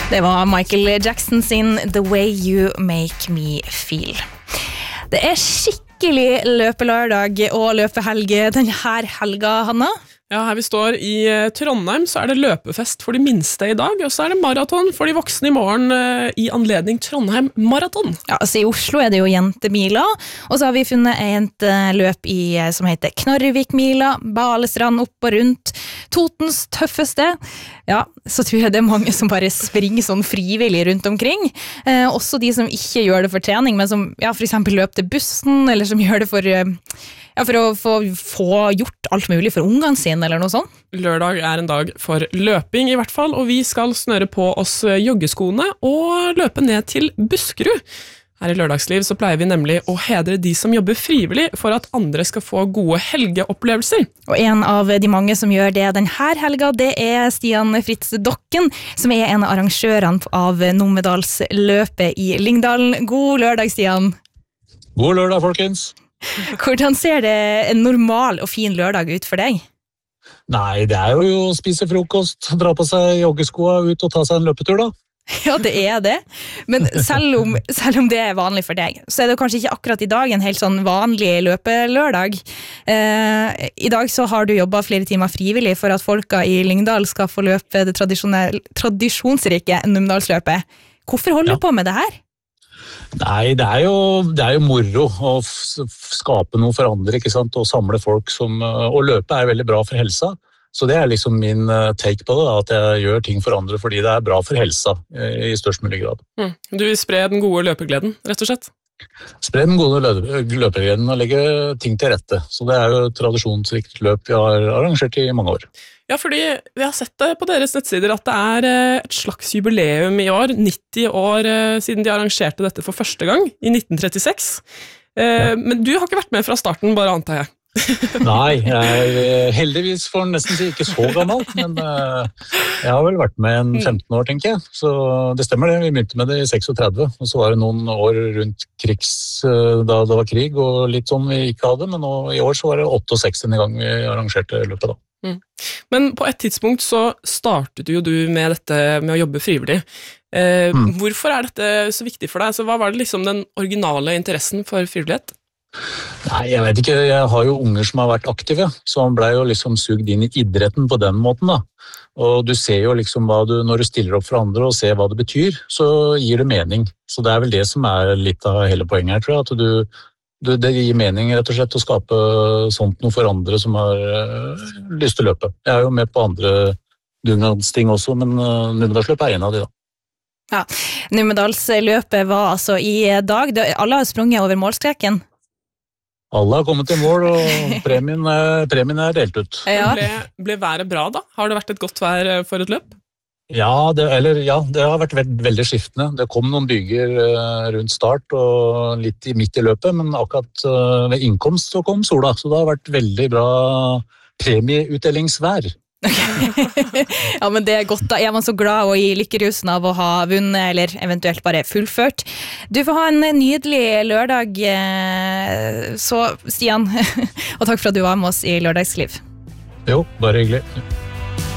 Det var Michael Jackson sin The Way You Make Me Feel. Det skikkelig løpelørdag og løpehelg denne helga, Hanna. Ja, her vi står i Trondheim så det løpefest for de minste i dag, og så det maraton for de voksne i morgen i anledning Trondheim Maraton. Ja, altså i Oslo det jo jentemila, og så har vi funnet et løp som heter Knarrvikmila, Balestrand opp og rundt, Totens tøffeste. Ja, så tror jeg det mange som bare springer sånn frivillig rundt omkring. Også de som ikke gjør det for trening, men som for eksempel løper til bussen, eller som gjør det for å få gjort alt mulig for ungene sine, eller noe sånt. Lørdag en dag for løping i hvert fall, og vi skal snøre på oss joggeskoene og løpe ned til Buskerud. Her i Lørdagsliv så pleier vi nemlig å hedre de som jobber frivillig for at andre skal få gode helgeopplevelser. Og en av de mange som gjør det denne helga, det Stian Fritz Dokken, som en av arrangørene av Numedalsløpet i Lyngdalen. God lørdag, Stian. God lørdag, folkens. Hvordan ser det en normal og fin lørdag ut for deg? Nei, det jo å spise frokost, dra på seg joggeskoa, ut og ta seg en løpetur da. Ja, det det. Men selv om det vanlig for deg, så det kanskje ikke akkurat i dag en helt sånn vanlig løpelørdag. I dag så har du jobbet flere timer frivillig for at folka i Lyngdal skal få løpe det tradisjonsrike Numedalsløpet. Hvorfor holder du på med det her? Nei, det jo moro å skape noe for andre, ikke sant? Og samle folk og løpe veldig bra for helsa. Så det liksom min take på det, at jeg gjør ting for andre fordi det bra for helsa i størst mulig grad. Du vil spre den gode løpegleden, rett og slett? Spre den gode løpegleden og legge ting til rette. Så det jo et tradisjonsrikt løp vi har arrangert i mange år. Ja, fordi vi har sett det på deres nettsider at det et slags jubileum i år, 90 år siden de arrangerte dette for første gang, i 1936. Men du har ikke vært med fra starten, bare antar jeg. Nei, jeg heldigvis for nesten si ikke så gammelt, men jeg har vel vært med 15 år, tenker jeg. Så det stemmer det, vi begynte med det i 36, og så var det noen år rundt da det var krig, og litt sånn vi ikke hadde, men i år så var det 68. gang vi arrangerte løpet da. Men på et tidspunkt så startet jo du med dette med å jobbe frivillig. Hvorfor dette så viktig for deg? Så hva var det liksom den originale interessen for frivillighet? Nei, jeg vet ikke, jeg har jo unger som har vært aktive, så han ble jo liksom sugd inn i idretten på den måten da. Og du ser jo liksom når du stiller opp for andre og ser hva det betyr, så gir det mening. Så det vel det som litt av hele poenget her, tror jeg, at det gir mening rett og slett å skape sånt noe for andre som har lyst til å løpe. Jeg jo med på andre dugnadsting også, men Numedalsløpet en av de da. Ja, Numedalsløpet var altså i dag. Alle har sprunget over målstreken. Alle har kommet til mål, og premien delt ut. Ja. Ble været bra da? Har det vært et godt vær for et løp? Ja, det har vært veldig skiftende. Det kom noen byger rundt start og litt midt i løpet, men akkurat ved innkomst så kom sola, så det har vært veldig bra premieutdelingsvær. Ja, men det godt da. Man så glad og i lykkerusen av å ha vunnet, eller eventuelt bare fullført. Du får ha en nydelig lørdag, så Stian, og takk for at du var med oss i Lørdagsliv. Jo, bare hyggelig.